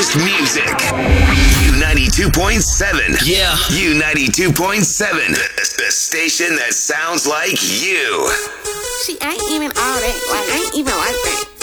best music. U92.7. Yeah. U92.7. The station that sounds like you. She ain't even all that. Like, I ain't even like that.